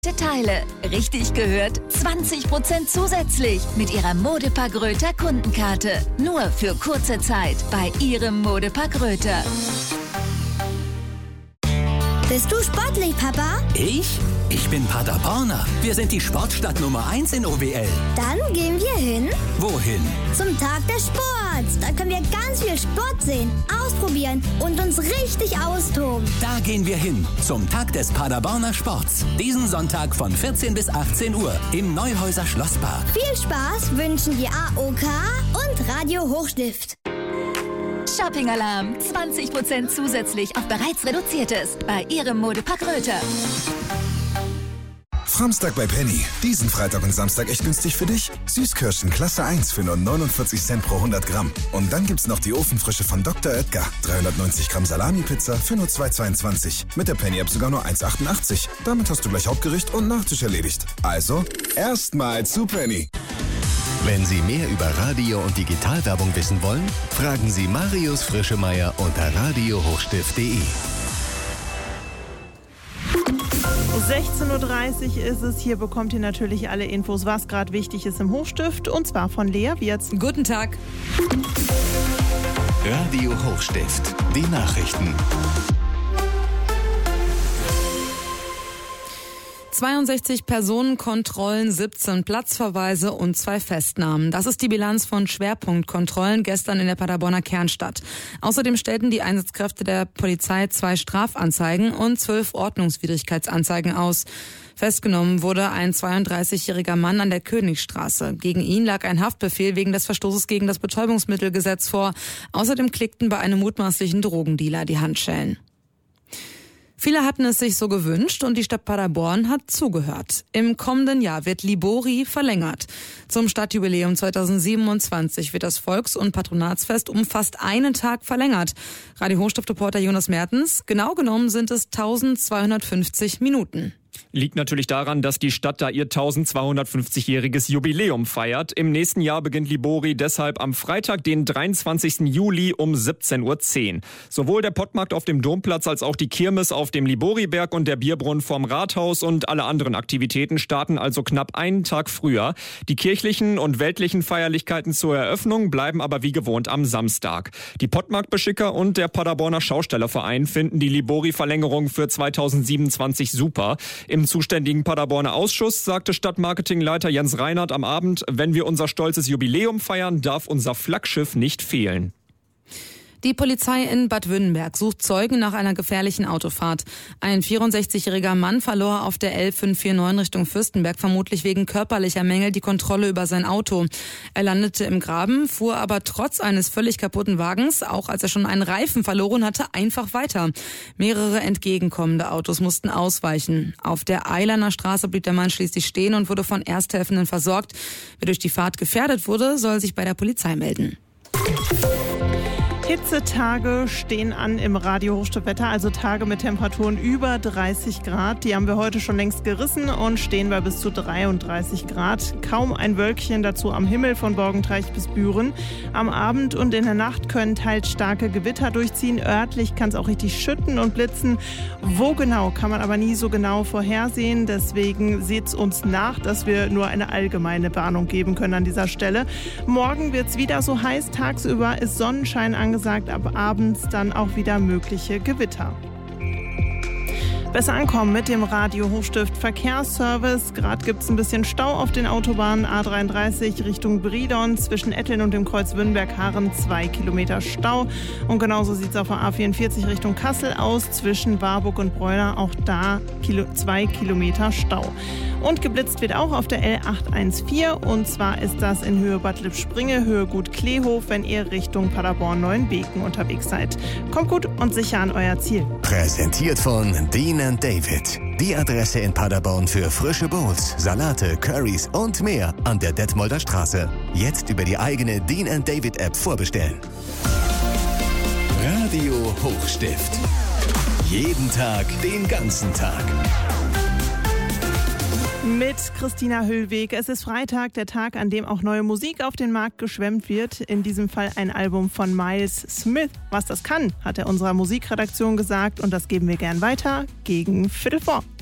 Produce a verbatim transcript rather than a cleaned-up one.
Teile. Richtig gehört, zwanzig Prozent zusätzlich mit Ihrer Modepark Röther Kundenkarte. Nur für kurze Zeit bei Ihrem Modepark Röther. Bist du sportlich, Papa? Ich? Ich bin Paderborner. Wir sind die Sportstadt Nummer eins in O W L. Dann gehen wir hin. Wohin? Zum Tag des Sports. Da können wir ganz viel Sport sehen, ausprobieren und uns richtig austoben. Da gehen wir hin. Zum Tag des Paderborner Sports. Diesen Sonntag von vierzehn bis achtzehn Uhr im Neuhäuser Schlosspark. Viel Spaß wünschen die A O K und Radio Hochstift. Shopping-Alarm. zwanzig Prozent zusätzlich auf bereits Reduziertes bei Ihrem Modepark Röther. Samstag bei Penny. Diesen Freitag und Samstag echt günstig für dich. Süßkirschen Klasse eins für nur neunundvierzig Cent pro hundert Gramm. Und dann gibt's noch die Ofenfrische von Doktor Oetker. dreihundertneunzig Gramm Salami-Pizza für nur zwei Euro zweiundzwanzig. Mit der Penny-App sogar nur eins Euro achtundachtzig. Damit hast du gleich Hauptgericht und Nachtisch erledigt. Also, erstmal zu Penny. Wenn Sie mehr über Radio- und Digitalwerbung wissen wollen, fragen Sie Marius Frischemeier unter radio hochstift punkt de. sechzehn Uhr dreißig ist es. Hier bekommt ihr natürlich alle Infos, was gerade wichtig ist im Hochstift. Und zwar von Lea Wirz. Guten Tag. Radio Hochstift, die Nachrichten. zweiundsechzig Personenkontrollen, siebzehn Platzverweise und zwei Festnahmen. Das ist die Bilanz von Schwerpunktkontrollen gestern in der Paderborner Kernstadt. Außerdem stellten die Einsatzkräfte der Polizei zwei Strafanzeigen und zwölf Ordnungswidrigkeitsanzeigen aus. Festgenommen wurde ein zweiunddreißigjähriger Mann an der Königstraße. Gegen ihn lag ein Haftbefehl wegen des Verstoßes gegen das Betäubungsmittelgesetz vor. Außerdem klickten bei einem mutmaßlichen Drogendealer die Handschellen. Viele hatten es sich so gewünscht und die Stadt Paderborn hat zugehört. Im kommenden Jahr wird Libori verlängert. Zum Stadtjubiläum zweitausendsiebenundzwanzig wird das Volks- und Patronatsfest um fast einen Tag verlängert. Radio Hochstift-Reporter Jonas Mertens, genau genommen sind es eintausendzweihundertfünfzig Minuten. Liegt natürlich daran, dass die Stadt da ihr eintausendzweihundertfünfzigjähriges Jubiläum feiert. Im nächsten Jahr beginnt Libori deshalb am Freitag, den dreiundzwanzigsten Juli um siebzehn Uhr zehn. Sowohl der Pottmarkt auf dem Domplatz als auch die Kirmes auf dem Liboriberg und der Bierbrunnen vorm Rathaus und alle anderen Aktivitäten starten also knapp einen Tag früher. Die kirchlichen und weltlichen Feierlichkeiten zur Eröffnung bleiben aber wie gewohnt am Samstag. Die Pottmarktbeschicker und der Paderborner Schaustellerverein finden die Libori-Verlängerung für zweitausendsiebenundzwanzig super. Im zuständigen Paderborner Ausschuss sagte Stadtmarketingleiter Jens Reinhardt am Abend, wenn wir unser stolzes Jubiläum feiern, darf unser Flaggschiff nicht fehlen. Die Polizei in Bad Wünnenberg sucht Zeugen nach einer gefährlichen Autofahrt. Ein vierundsechzigjähriger Mann verlor auf der L fünf vier neun Richtung Fürstenberg vermutlich wegen körperlicher Mängel die Kontrolle über sein Auto. Er landete im Graben, fuhr aber trotz eines völlig kaputten Wagens, auch als er schon einen Reifen verloren hatte, einfach weiter. Mehrere entgegenkommende Autos mussten ausweichen. Auf der Eilerner Straße blieb der Mann schließlich stehen und wurde von Ersthelfenden versorgt. Wer durch die Fahrt gefährdet wurde, soll sich bei der Polizei melden. Hitzetage stehen an im Radio Hochstift-Wetter, also Tage mit Temperaturen über dreißig Grad. Die haben wir heute schon längst gerissen und stehen bei bis zu dreiunddreißig Grad. Kaum ein Wölkchen dazu am Himmel von Borgentreich bis Büren. Am Abend und in der Nacht können teils starke Gewitter durchziehen. Örtlich kann es auch richtig schütten und blitzen. Wo genau, kann man aber nie so genau vorhersehen. Deswegen seht es uns nach, dass wir nur eine allgemeine Warnung geben können an dieser Stelle. Morgen wird es wieder so heiß. Tagsüber ist Sonnenschein angesagt. Sagt ab abends dann auch wieder mögliche Gewitter. Besser ankommen mit dem Radio Hochstift Verkehrsservice. Gerade gibt es ein bisschen Stau auf den Autobahnen A dreiunddreißig Richtung Bridon. Zwischen Etteln und dem Kreuz Wünnberg-Haaren zwei Kilometer Stau. Und genauso sieht es auf der A vierundvierzig Richtung Kassel aus. Zwischen Warburg und Bräuner auch da Kilo, zwei Kilometer Stau. Und geblitzt wird auch auf der L achthundertvierzehn. Und zwar ist das in Höhe Bad Lippspringe, Höhe Gut Kleehof, wenn ihr Richtung Paderborn-Neuenbeken unterwegs seid. Kommt gut und sicher an euer Ziel. Präsentiert von Dean and David. Die Adresse in Paderborn für frische Bowls, Salate, Currys und mehr an der Detmolder Straße. Jetzt über die eigene Dean and David App vorbestellen. Radio Hochstift. Jeden Tag, den ganzen Tag. Mit Christina Hüllweg. Es ist Freitag, der Tag, an dem auch neue Musik auf den Markt geschwemmt wird. In diesem Fall ein Album von Miles Smith. Was das kann, hat er unserer Musikredaktion gesagt. Und das geben wir gern weiter gegen Viertel vor.